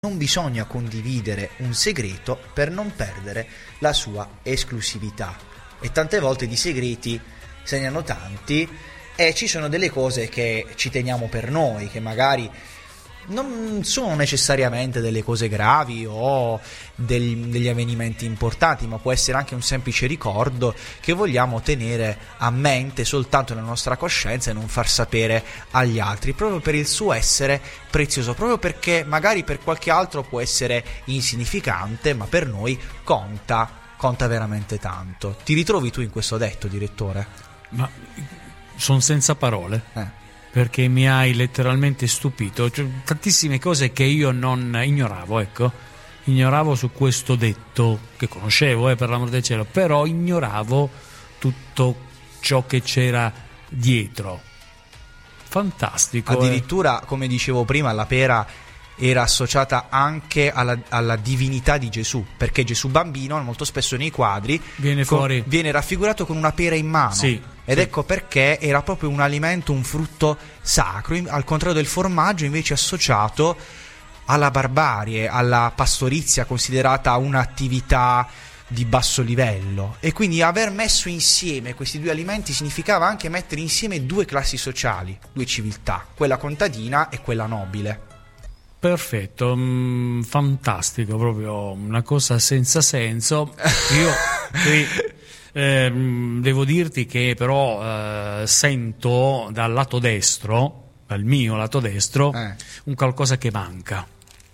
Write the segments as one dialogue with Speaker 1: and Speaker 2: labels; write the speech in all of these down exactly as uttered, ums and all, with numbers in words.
Speaker 1: non bisogna condividere un segreto per non perdere la sua esclusività. E tante volte di segreti se ne hanno tanti e ci sono delle cose che ci teniamo per noi, che magari non sono necessariamente delle cose gravi o degli, degli avvenimenti importanti, ma può essere anche un semplice ricordo che vogliamo tenere a mente soltanto nella nostra coscienza e non far sapere agli altri, proprio per il suo essere prezioso, proprio perché magari per qualche altro può essere insignificante, ma per noi conta, conta veramente tanto. Ti ritrovi tu in questo detto, direttore?
Speaker 2: Ma sono senza parole.
Speaker 1: Eh.
Speaker 2: Perché mi hai letteralmente stupito, cioè, tantissime cose che io non ignoravo, ecco, ignoravo su questo detto, che conoscevo, eh, per l'amor del cielo, però ignoravo tutto ciò che c'era dietro. Fantastico.
Speaker 1: Addirittura,
Speaker 2: eh.
Speaker 1: come dicevo prima, la pera era associata anche alla, alla divinità di Gesù, perché Gesù bambino molto spesso nei quadri
Speaker 2: viene,
Speaker 1: con,
Speaker 2: fuori.
Speaker 1: viene raffigurato con una pera in mano.
Speaker 2: Sì.
Speaker 1: Ed
Speaker 2: sì.
Speaker 1: ecco perché era proprio un alimento, un frutto sacro, al contrario del formaggio invece associato alla barbarie, alla pastorizia, considerata un'attività di basso livello. E quindi aver messo insieme questi due alimenti significava anche mettere insieme due classi sociali, due civiltà, quella contadina e quella nobile.
Speaker 2: Perfetto, mm, fantastico, proprio una cosa senza senso. Io qui eh, devo dirti che però eh, sento dal lato destro, dal mio lato destro,
Speaker 1: eh.
Speaker 2: un qualcosa che manca.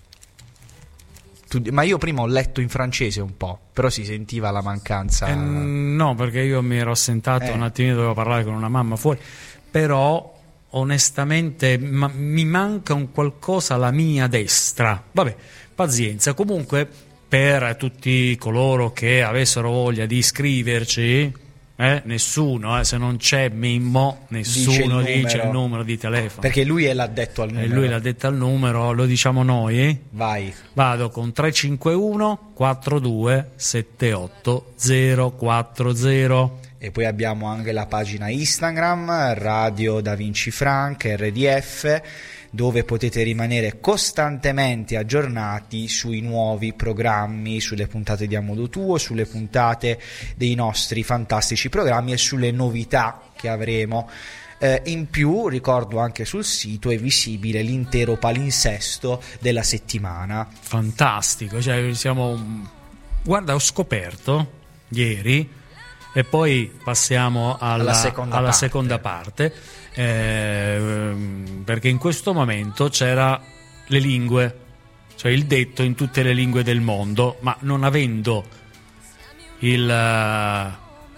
Speaker 1: Tu, ma io prima ho letto in francese un po', però si sentiva la mancanza.
Speaker 2: Eh, no, perché io mi ero assentato
Speaker 1: eh.
Speaker 2: un attimino, dovevo parlare con una mamma fuori, però onestamente ma, mi manca un qualcosa alla mia destra. Vabbè, pazienza. Comunque, per tutti coloro che avessero voglia di iscriverci, eh, nessuno, eh, se non c'è Mimmo, nessuno dice il, dice il numero di telefono,
Speaker 1: perché lui è l'addetto al numero.
Speaker 2: E lui l'ha detto al numero, lo diciamo noi, eh?
Speaker 1: Vai.
Speaker 2: Vado con tre cinque uno quattro due sette otto zero quattro zero.
Speaker 1: E poi abbiamo anche la pagina Instagram Radio Da Vinci Frank R D F, dove potete rimanere costantemente aggiornati sui nuovi programmi, sulle puntate di A Modo Tuo, sulle puntate dei nostri fantastici programmi e sulle novità che avremo. Eh, in più ricordo anche sul sito è visibile l'intero palinsesto della settimana.
Speaker 2: Fantastico, cioè siamo, guarda, ho scoperto ieri, e poi passiamo alla,
Speaker 1: alla seconda
Speaker 2: alla
Speaker 1: parte,
Speaker 2: seconda parte eh, perché in questo momento c'era le lingue, cioè il detto in tutte le lingue del mondo, ma non avendo il uh,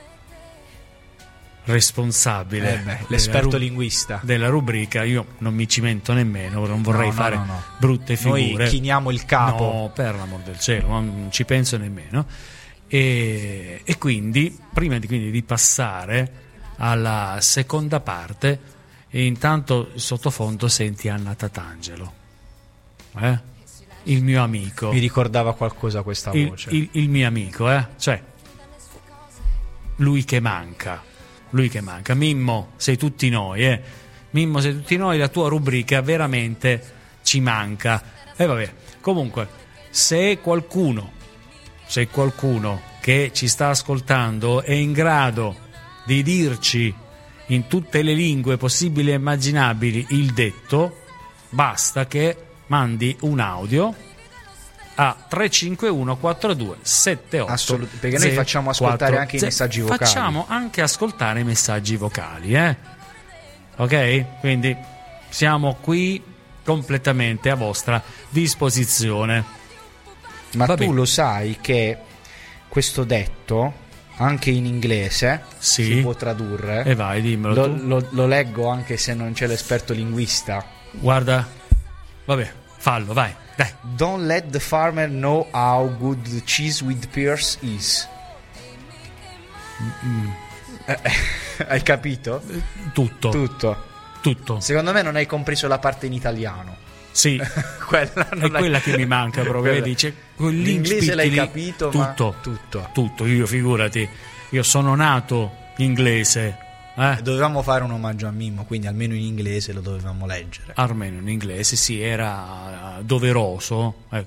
Speaker 2: responsabile,
Speaker 1: eh beh, l'esperto
Speaker 2: rub-
Speaker 1: linguista
Speaker 2: della rubrica, io non mi cimento nemmeno, non vorrei
Speaker 1: no, no,
Speaker 2: fare
Speaker 1: no, no.
Speaker 2: brutte figure.
Speaker 1: Noi chiniamo il capo.
Speaker 2: No, per l'amor del cielo, non ci penso nemmeno. E, e quindi prima di, quindi di passare alla seconda parte, e intanto sottofondo senti Anna Tatangelo, eh? Il mio amico.
Speaker 1: Mi ricordava qualcosa questa
Speaker 2: il,
Speaker 1: voce.
Speaker 2: Il, il mio amico, eh? Cioè lui che manca, lui che manca. Mimmo, sei tutti noi, eh? Mimmo, sei tutti noi, la tua rubrica veramente ci manca. E vabbè, comunque, se qualcuno se qualcuno che ci sta ascoltando è in grado di dirci in tutte le lingue possibili e immaginabili il detto, basta che mandi un audio a tre cinque uno quattro due sette otto.
Speaker 1: Assolutamente, perché noi facciamo ascoltare anche i messaggi vocali.
Speaker 2: Facciamo anche ascoltare i messaggi vocali, eh? Ok? Quindi siamo qui completamente a vostra disposizione.
Speaker 1: Ma
Speaker 2: Va
Speaker 1: tu
Speaker 2: bene.
Speaker 1: Lo sai che questo detto anche in inglese
Speaker 2: sì.
Speaker 1: si può tradurre?
Speaker 2: E vai, dimmelo
Speaker 1: lo,
Speaker 2: tu.
Speaker 1: Lo, lo leggo anche se non c'è l'esperto linguista.
Speaker 2: Guarda, vabbè, fallo, vai, dai.
Speaker 1: Don't let the farmer know how good the cheese with pears is.
Speaker 2: Mm.
Speaker 1: Eh, hai capito?
Speaker 2: Tutto.
Speaker 1: Tutto.
Speaker 2: Tutto.
Speaker 1: Secondo me non hai compreso la parte in italiano.
Speaker 2: Sì,
Speaker 1: quella
Speaker 2: è quella che mi manca proprio.
Speaker 1: Quella.
Speaker 2: Dice,
Speaker 1: l'inglese l'hai capito,
Speaker 2: tutto,
Speaker 1: ma tutto.
Speaker 2: Tutto, io figurati, io sono nato inglese, Eh?
Speaker 1: Dovevamo fare un omaggio a Mimmo, quindi almeno in inglese lo dovevamo leggere.
Speaker 2: Almeno in inglese, sì, era doveroso. Eh,